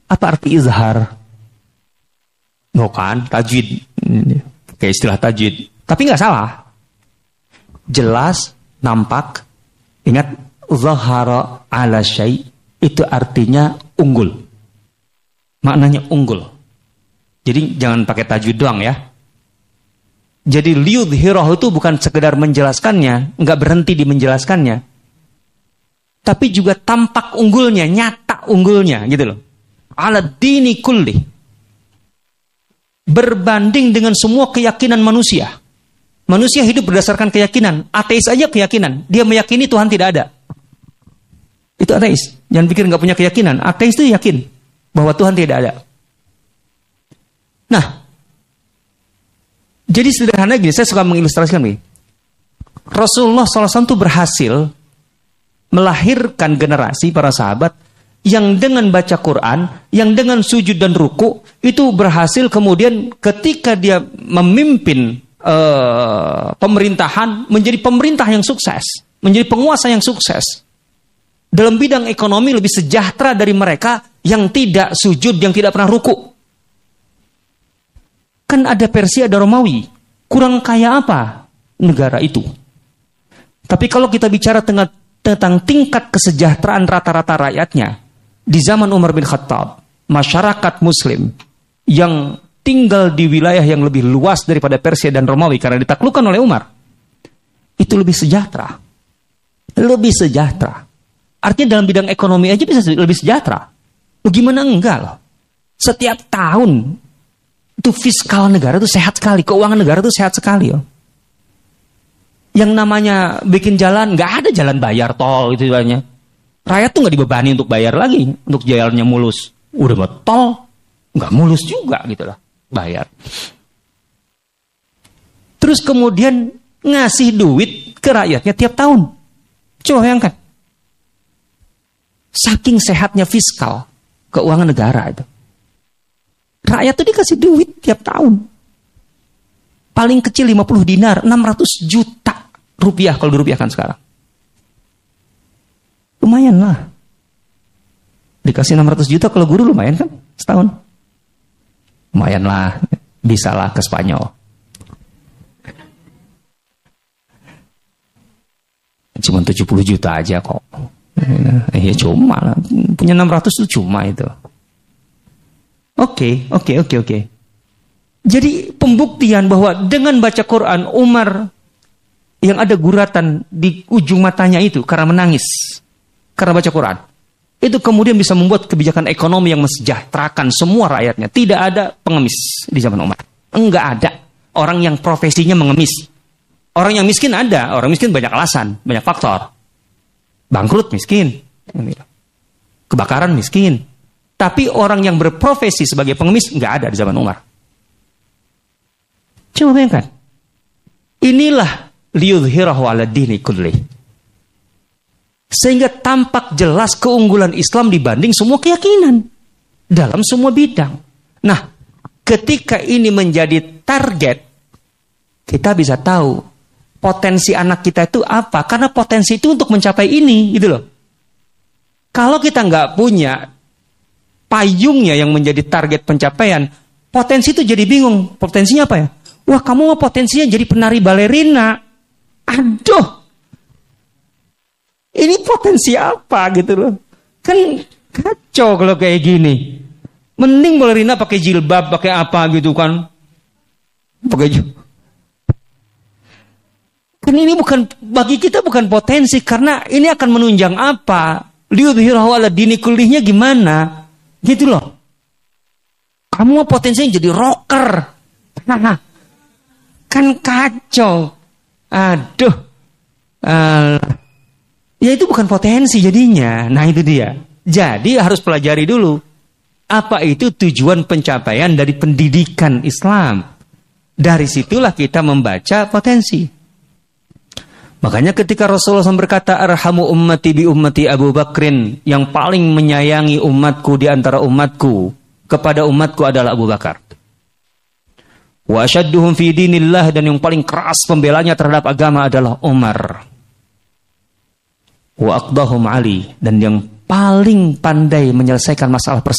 Apa arti izhar? Bukan, tajwid. Kayak istilah tajwid. Tapi nggak salah. Jelas, nampak. Ingat, zahara ala syai' itu artinya unggul. Maknanya unggul. Jadi jangan pakai tajwid doang ya. Jadi liyudhirahu itu bukan sekedar menjelaskannya, nggak berhenti di menjelaskannya. Tapi juga tampak unggulnya, nyata unggulnya gitu loh. Ala dini kulli. Berbanding dengan semua keyakinan manusia. Manusia hidup berdasarkan keyakinan. Ateis aja keyakinan. Dia meyakini Tuhan tidak ada. Itu ateis. Jangan pikir nggak punya keyakinan. Ateis itu yakin bahwa Tuhan tidak ada. Nah, jadi sederhana gini, saya suka mengilustrasikan begini. Rasulullah SAW itu berhasil melahirkan generasi para sahabat yang dengan baca Quran, yang dengan sujud dan ruku, itu berhasil kemudian ketika dia memimpin pemerintahan, menjadi pemerintah yang sukses, menjadi penguasa yang sukses. Dalam bidang ekonomi lebih sejahtera dari mereka yang tidak sujud, yang tidak pernah ruku. Kan ada Persia, ada Romawi. Kurang kaya apa negara itu? Tapi kalau kita bicara tentang tingkat kesejahteraan rata-rata rakyatnya, di zaman Umar bin Khattab, masyarakat muslim yang tinggal di wilayah yang lebih luas daripada Persia dan Romawi karena ditaklukkan oleh Umar, itu lebih sejahtera. Lebih sejahtera. Artinya dalam bidang ekonomi aja bisa lebih sejahtera. Gimana enggak loh? Setiap tahun itu fiskal negara itu sehat sekali, keuangan negara itu sehat sekali. Loh. Yang namanya bikin jalan, nggak ada jalan bayar tol itu banyak. Rakyat tuh nggak dibebani untuk bayar lagi, untuk jalannya mulus. Udah mau tol, nggak mulus juga gitu lah, bayar. Terus kemudian ngasih duit ke rakyatnya tiap tahun. Coba bayangkan. Saking sehatnya fiskal, keuangan negara itu. Rakyat tuh dikasih duit tiap tahun. Paling kecil 50 dinar, 600 juta rupiah kalau dirupiahkan sekarang. Lumayan lah. Dikasih 600 juta kalau guru lumayan kan setahun. Lumayan lah, bisa lah ke Spanyol. Cuma 70 juta aja kok. Ya cuma lah. Punya 600 itu cuma itu. Oke. Jadi pembuktian bahwa dengan baca Quran, Umar yang ada guratan di ujung matanya itu karena menangis, karena baca Quran, itu kemudian bisa membuat kebijakan ekonomi yang mensejahterakan semua rakyatnya. Tidak ada pengemis di zaman Umar. Enggak ada orang yang profesinya mengemis. Orang yang miskin ada, orang miskin banyak alasan, banyak faktor. Bangkrut miskin, kebakaran miskin. Tapi orang yang berprofesi sebagai pengemis nggak ada di zaman Umar. Coba bayangkan. Inilah liyudhirahu ala dini kulli. Sehingga tampak jelas keunggulan Islam dibanding semua keyakinan. Dalam semua bidang. Nah, ketika ini menjadi target, kita bisa tahu potensi anak kita itu apa. Karena potensi itu untuk mencapai ini, gitu loh. Kalau kita nggak punya payungnya yang menjadi target pencapaian, potensi itu jadi bingung. Potensinya apa ya? Wah, kamu mau potensinya jadi penari balerina. Aduh. Ini potensi apa gitu loh. Kan kacau kalau kayak gini. Mending balerina pakai jilbab, pakai apa gitu kan. Pakai jilbab. Kan ini bukan, bagi kita bukan potensi. Karena ini akan menunjang apa? Liyudhirahu ala dini kullihnya gimana? Gitu loh. Kamu mau potensinya jadi rocker. Nah, kan kacau. Aduh. Ya itu bukan potensi jadinya. Nah itu dia. Jadi harus pelajari dulu. Apa itu tujuan pencapaian dari pendidikan Islam. Dari situlah kita membaca potensi. Makanya ketika Rasulullah SAW berkata, arhamu ummati bi ummati Abu Bakrin, yang paling menyayangi umatku di antara umatku, kepada umatku adalah Abu Bakar. Wa asyadduhum fi dinillah, dan yang paling keras pembelanya terhadap agama adalah Umar. Wa aqdahum Ali, dan yang paling pandai menyelesaikan masalah